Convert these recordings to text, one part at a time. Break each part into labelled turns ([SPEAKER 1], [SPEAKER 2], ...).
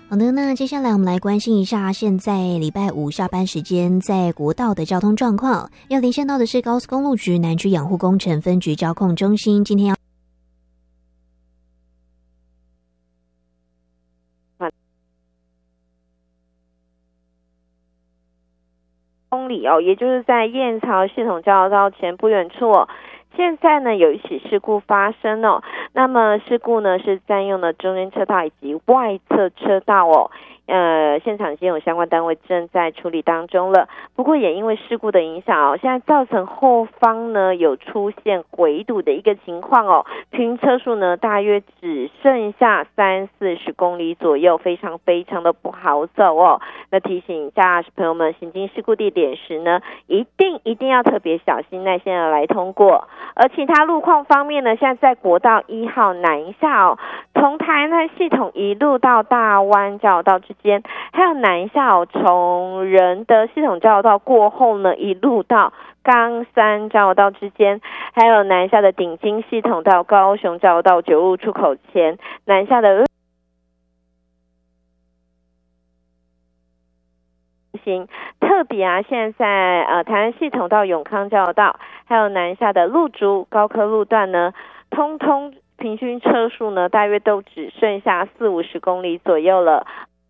[SPEAKER 1] 好的，那接下来我们来关心一下现在礼拜五下班时间在国道的交通状况。要连线到的是高速公路局南区养护工程分局交控中心，今天要
[SPEAKER 2] 公里也就是在燕巢系统交流道前不远处现在呢有一起事故发生那么事故呢是占用了中间车道以及外侧车道现场已经有相关单位正在处理当中了。不过也因为事故的影响现在造成后方呢有出现回堵的一个情况平车数呢大约只剩下30-40公里左右，非常非常的不好走那提醒驾驶朋友们，行经事故地点时呢，一定要特别小心，耐心的来通过。而其他路况方面呢，现在在国道1号南下从台南系统一路到大湾交流道之间，还有南下从仁德系统交流道过后呢，一路到冈山交流道之间，还有南下的顶金系统到高雄交流道9路出口前，南下的特别现在台南系统到永康交流道，还有南下的路竹高科路段呢，通通平均车数呢大约都只剩下40-50公里左右了。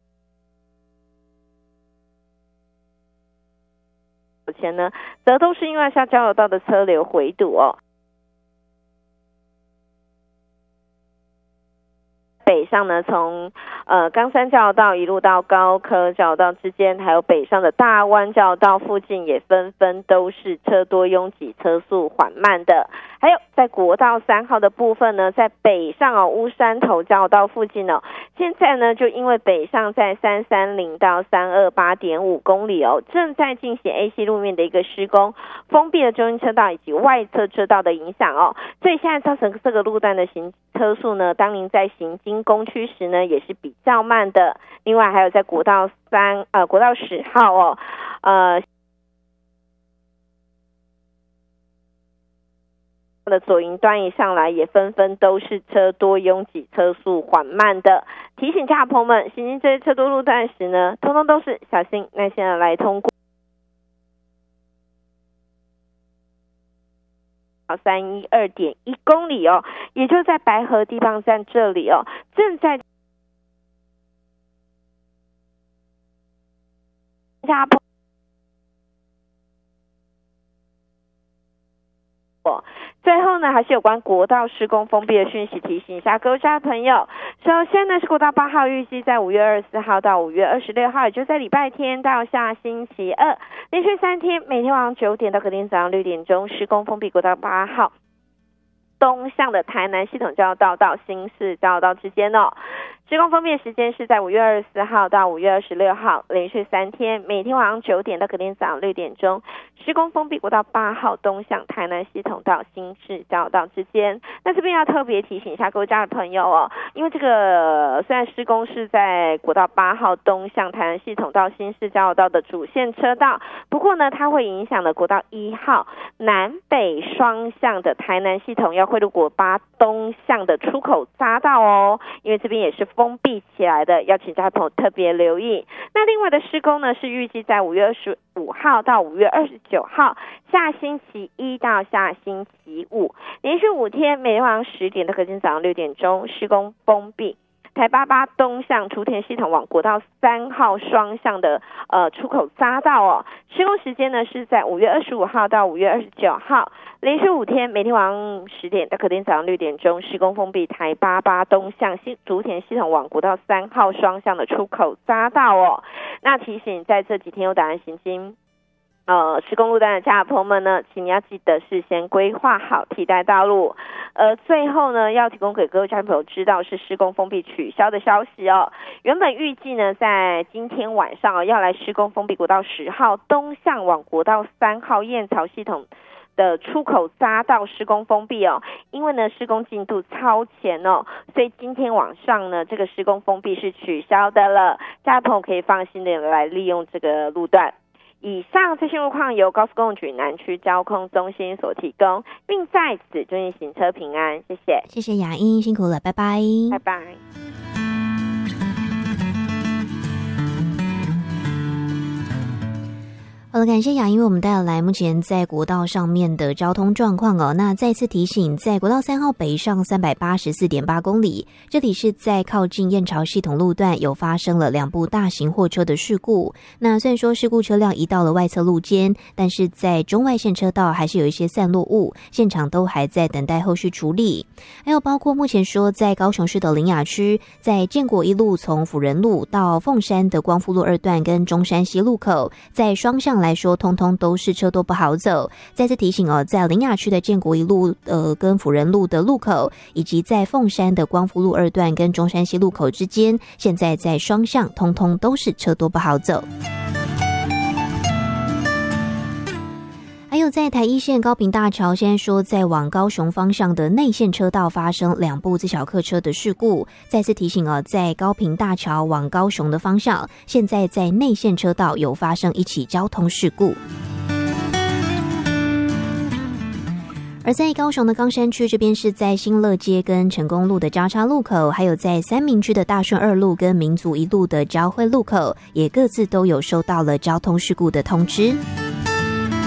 [SPEAKER 2] 前呢则都是因为下交流道的车流回堵北上呢，从冈山交流道一路到高科交流道之间，还有北上的大湾交流道附近，也纷纷都是车多拥挤、车速缓慢的。还有在国道3号的部分呢，在北上乌山头交流道附近现在呢就因为北上在330到328.5公里正在进行 AC 路面的一个施工，封闭了中间车道以及外侧车道的影响所以现在造成这个路段的行车速呢，当您在行经工区时呢，也是比较慢的。另外还有在国道10号的左营端一上来，也纷纷都是车多拥挤、车速缓慢的。提醒驾驶朋友们，行经这些车多路段时呢，通通都是小心耐心的来通过。312.1公里也就在白河地磅站这里正在驾驶最后呢，还是有关国道施工封闭的讯息，提醒一下各位驾驶朋友。首先呢，是国道8号预计在5月24号到5月26号，也就在礼拜天到下星期二，连续3天，每天晚上9点到隔天早上6点钟，施工封闭国道8号东向的台南系统交流道到新市交流道之间施工封闭的时间是在5月24号到5月26号，连续3天，每天晚上9点到隔天早上6点钟，施工封闭国道8号东向台南系统到新市交流道之间。那这边要特别提醒一下各位家的朋友因为这个虽然施工是在国道8号东向台南系统到新市交流道的主线车道，不过呢，它会影响了国道1号南北双向的台南系统要汇入国8东向的出口匝道因为这边也是封闭起来的，要请大家朋友特别留意。那另外的施工呢，是预计在5月25号到5月29号，下星期一到下星期五，连续5天，每天晚上10点到隔天早上6点钟，施工封闭台88东向雏田系统往国道3号双向的出口匝道施工时间呢是在5月25号到5月29号，连续5天，每天晚上10点到隔天早上6点钟，施工封闭台88东向雏田系统往国道3号双向的出口匝道那提醒在这几天有打算行经施工路段的驾驶朋友们呢，请你要记得事先规划好替代道路。最后呢，要提供给各位驾驶朋友知道是施工封闭取消的消息原本预计呢，在今天晚上要来施工封闭国道10号东向往国道3号燕巢系统的出口匝道施工封闭因为呢施工进度超前所以今天晚上呢这个施工封闭是取消的了，驾驶朋友可以放心的来利用这个路段。以上这些路况由高速公路局南区交通中心所提供，并在此祝你行车平安，谢谢。
[SPEAKER 1] 谢谢雅英，辛苦了，拜拜，
[SPEAKER 2] 拜拜。
[SPEAKER 1] 好了，感谢雅英为我们带来目前在国道上面的交通状况哦。那再次提醒，在国道3号北上384.8公里，这里是在靠近燕巢系统路段有发生了2部大型货车的事故。那虽然说事故车辆移到了外侧路肩，但是在中外线车道还是有一些散落物，现场都还在等待后续处理。还有包括目前说在高雄市的苓雅区，在建国一路从辅仁路到凤山的光复路2段跟中山西路口，在双向来说通通都是车多不好走。再次提醒哦，在苓雅区的建国一路跟辅仁路的路口，以及在凤山的光复路2段跟中山西路口之间，现在在双向通通都是车多不好走。还有在台一线高屏大桥，现在说在往高雄方向的内线车道发生2部自小客车的事故。再次提醒哦，在高屏大桥往高雄的方向，现在在内线车道有发生一起交通事故。而在高雄的冈山区这边，是在新乐街跟成功路的交叉路口，还有在三民区的大顺2路跟民族1路的交汇路口，也各自都有收到了交通事故的通知。